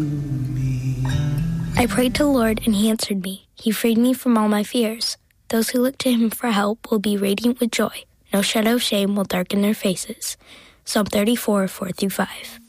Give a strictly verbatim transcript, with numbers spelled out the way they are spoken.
I prayed to the Lord, and he answered me. He freed me from all my fears. Those who look to him for help will be radiant with joy. No shadow of shame will darken their faces. Psalm thirty-four, four through five.